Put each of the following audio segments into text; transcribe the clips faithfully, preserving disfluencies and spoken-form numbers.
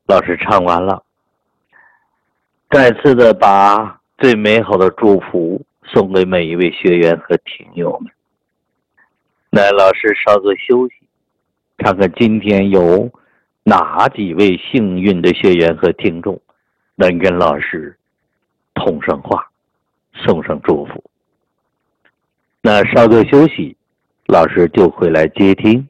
老师唱完了，再次的把最美好的祝福送给每一位学员和听友们。那老师稍作休息，看看今天有哪几位幸运的学员和听众能跟老师通上话，送上祝福。那稍作休息，老师就会来接听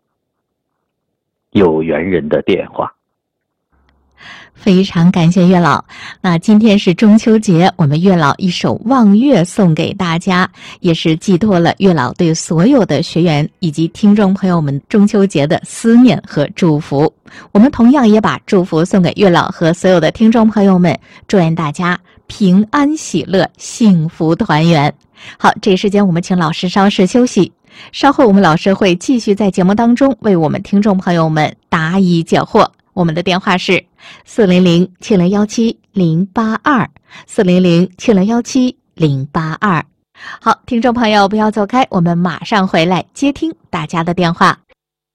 有缘人的电话。 非常感谢月老。那今天是中秋节，我们月老一首望月送给大家，也是寄托了月老对所有的学员以及听众朋友们中秋节的思念和祝福。我们同样也把祝福送给月老和所有的听众朋友们，祝愿大家平安喜乐，幸福团圆。好，这时间我们请老师稍事休息，稍后我们老师会继续在节目当中为我们听众朋友们答疑解惑。我们的电话是四零零七零幺七零八二，四零零七零幺七零八二。好，听众朋友不要走开，我们马上回来接听大家的电话。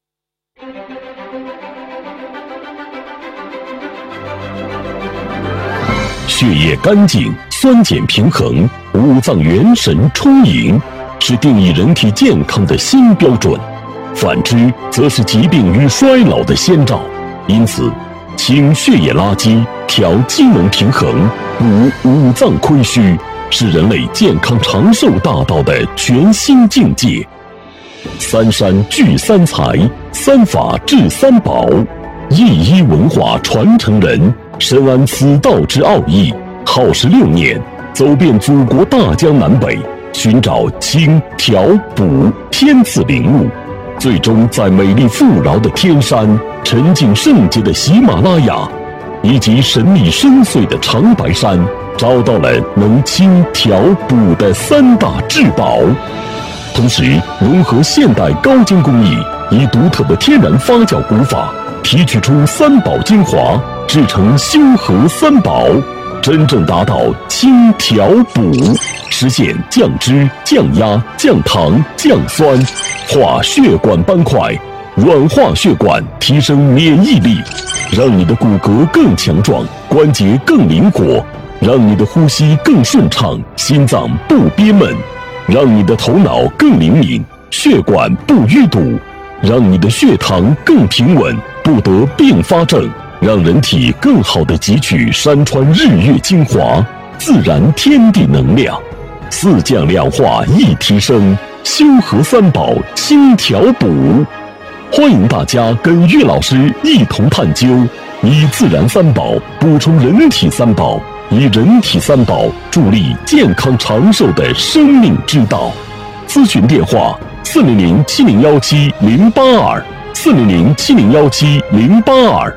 血液干净，酸碱平衡，五脏元神充盈，是定义人体健康的新标准。反之，则是疾病与衰老的先兆。因此，清血液垃圾，调机能平衡，补五脏亏虚，是人类健康长寿大道的全新境界。三山聚三才，三法治三宝，一一文化传承人，深谙此道之奥义，耗时六年，走遍祖国大江南北，寻找清调补天赐灵物，最终在美丽富饶的天山、沉静圣洁的喜马拉雅，以及神秘深邃的长白山，找到了能清调补的三大至宝。同时融合现代高精工艺，以独特的天然发酵古法提取出三宝精华，制成修和三宝，真正达到清调补，实现降脂、降压、降糖、降酸，化血管斑块，软化血管，提升免疫力，让你的骨骼更强壮，关节更灵活，让你的呼吸更顺畅，心脏不憋闷，让你的头脑更灵敏，血管不淤堵，让你的血糖更平稳，不得并发症，让人体更好地汲取山川日月精华，自然天地能量，四降两化一提升，修和三宝轻调补。欢迎大家跟岳老师一同探究，以自然三宝补充人体三宝，以人体三宝助力健康长寿的生命之道。咨询电话：四零零七零幺七零八二，四零零七零幺七零八二。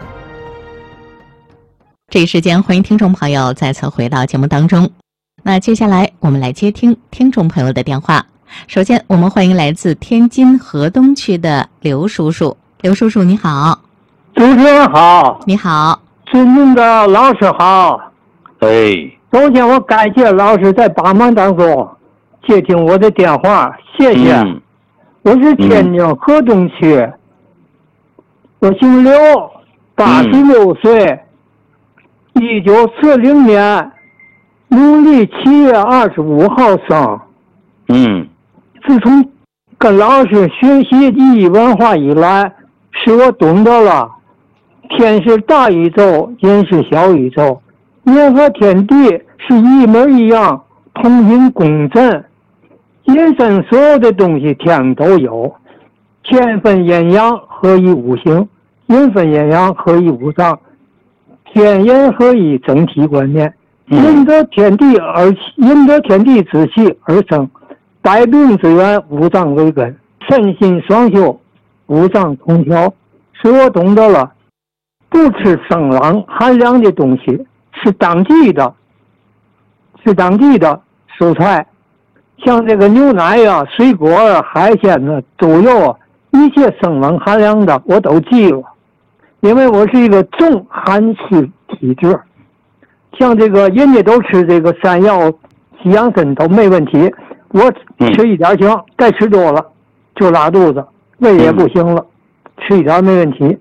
这一时间，欢迎听众朋友再次回到节目当中。那接下来我们来接听听众朋友的电话。首先，我们欢迎来自天津河东区的刘叔叔。刘叔叔，你好。 主持人好。 你好。 尊敬的老师好。 哎， 首先我感谢老师在百忙当中接听我的电话，谢谢。 嗯、 我是天津河东区，嗯、我姓刘，八十六岁，一九四零年农历七月二十五号生。 嗯。 自从跟老师学习意义文化以来，使我懂得了天是大宇宙，人是小宇宙，人和天地是一模一样，同频共振，人生所有的东西天都有，天分阴阳合一五行，人分阴阳合一五脏，天人合一整体观念，人得天地而人得天地之气而生，百病之源，五脏为根，身心双修，五脏同调，使我懂得了不吃生冷寒凉的东西，是当季的，是当季的蔬菜，像这个牛奶呀、水果啊、海鲜啊、猪肉啊，一切生冷寒凉的我都记了，因为我是一个重寒湿体质，像这个人家都吃这个山药、西洋参都没问题。我吃一点行，再吃多了就拉肚子，胃也不行了，吃一点没问题。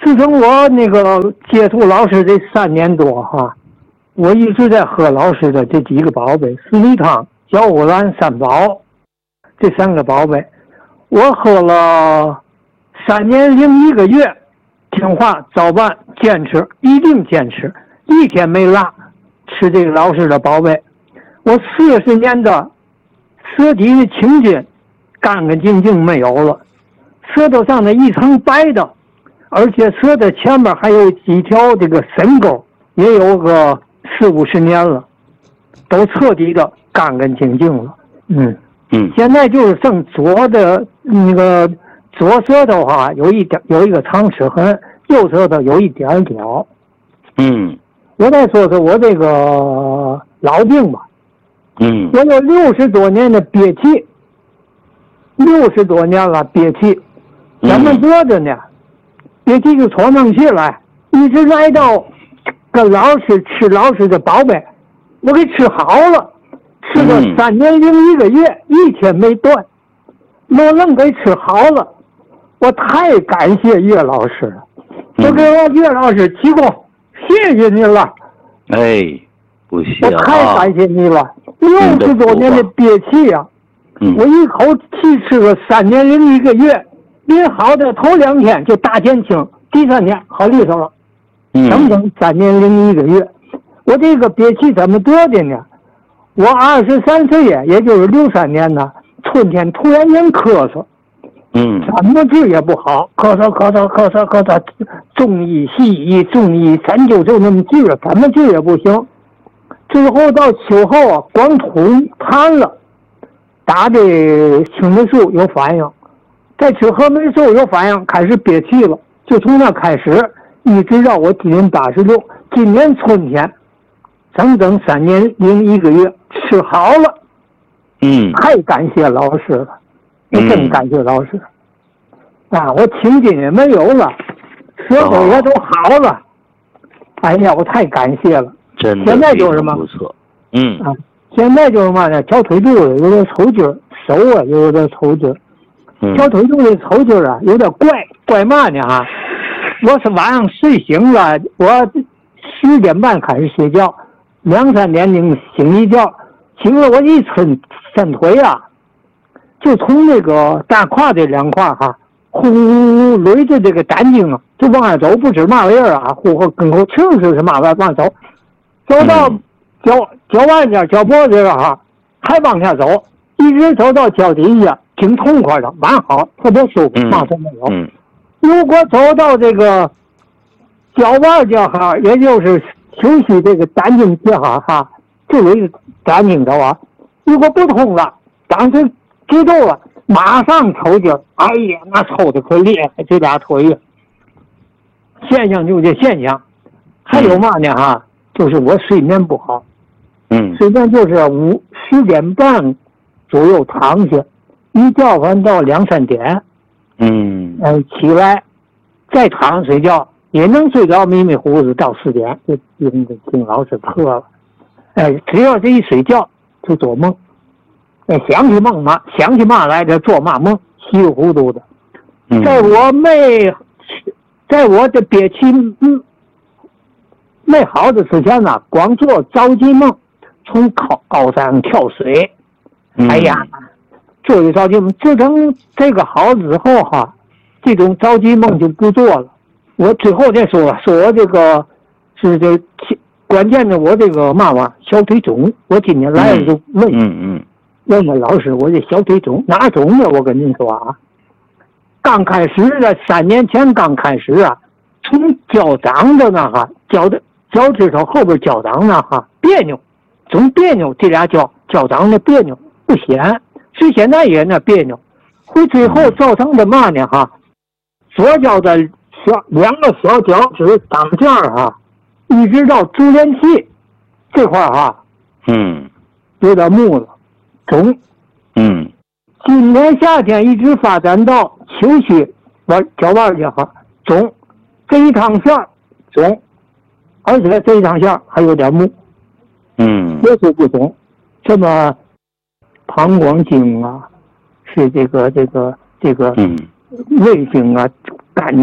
自从我那个接触老师这三年多哈，我一直在喝老师的这几个宝贝：四力汤、小五兰、三宝，这三个宝贝，我喝了三年零一个月，听话早晚坚持，一定坚持，一天没落，吃这个老师的宝贝。我四十年的舌底的青筋干干净净没有了，舌头上的一层白的，而且舌头前面还有几条这个深沟，也有个四五十年了，都彻底的干干净净了。嗯嗯， 现在就是剩左的那个左舌头哈、啊、有一点有一个长齿痕，右舌头有一点角。 嗯， 我再说说我这个老病吧。 嗯， 我有六十多年的憋气，六十多年了憋气，怎么做的呢？憋气就喘不上气来，一直来到跟老师吃老师的宝贝，我给吃好了，吃了三年零一个月，一天没断，我能给吃好了，我太感谢岳老师了，我给我岳老师鞠躬，谢谢您了。 哎，不谢我太感谢你了。六十多年的憋气呀、啊嗯， 我一口气吃了三年零一个月，临好的头两天就大减轻，第三天好利索了，整整三年零一个月。我这个憋气怎么得的呢？我二十三岁呀，也就是六三年呢，春天突然间咳嗽， 嗯， 怎么治也不好，咳嗽咳嗽咳嗽咳嗽，中医西医中医针灸就那么治，怎么治也不行。最后到秋后啊，光吐痰了，打的青霉素有反应，再吃黑霉素有反应，开始憋气了。就从那开始，一直到我今年八十六，今年春天，整整三年零一个月，吃好了。 嗯， 太感谢老师了，我真感谢老师。嗯、啊，我青筋也没有了，舌头也都好了。哦、哎呀，我太感谢了。 真的现在就是什么？ 不错。嗯啊，现在就是嘛呢，小腿肚子有点抽筋儿，手啊有点抽筋儿。 嗯， 小腿肚子抽筋儿啊，有点怪怪嘛呢哈。我是晚上睡醒了，我十点半开始睡觉，两三点钟醒一觉，醒了我一伸伸腿啊，就从那个大胯这两块哈，呼呼捋着这个胆经啊，就往下走，不知嘛玩意儿啊，呼呼跟口气似的嘛往往走。走到脚脚腕这脚脖子这哈，还往下走，一直走到脚底下，挺痛快的，蛮好，特别舒服，嘛都没有。 嗯， 如果走到这个脚腕这哈，也就是休息这个胆经这哈哈，就有一个胆经走啊。如果不通了，当时激动了，马上抽筋，哎呀，那抽的可厉害，这俩腿呀。现象就这现象，还有嘛呢哈？就是我睡眠不好， 嗯， 睡眠就是五十点半左右躺下，一觉完到两三点， 嗯， 呃，起来再躺着睡觉，也能睡着迷迷糊糊到四点，就听听老师课了。哎，只要这一睡觉就做梦，哎，想起梦嘛，想起嘛来着做嘛梦，稀里糊涂的。 嗯， 在我没，在我的憋气嗯。没好的之前呢，光做着急梦，从高高山跳水， 嗯、 哎呀，做一着急梦。自从这个好之后哈，这种着急梦就不做了。我最后再说，说我这个是这关键的，我这个嘛嘛小腿肿。我今天来了就问， 嗯嗯， 问问老师，我这小腿肿哪肿的？我跟您说啊，刚开始的三年前刚开始啊，从脚掌的那哈脚的。脚趾头后边脚掌那哈别扭，总别扭，这俩脚脚掌的别扭不显，是现在也那别扭，会最后造成的嘛呢哈？左脚的小两个小脚趾掌尖哈，一直到足连器这块哈， 嗯， 有点木了，肿， 嗯， 今年夏天一直发展到秋膝腕脚腕去哈，肿，这一趟线肿。而且这一张线还有点木， 嗯， 也是不懂，什么膀胱经啊，是这个这个这个， 嗯， 胃经啊，肝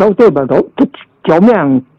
朝这边走，它脚面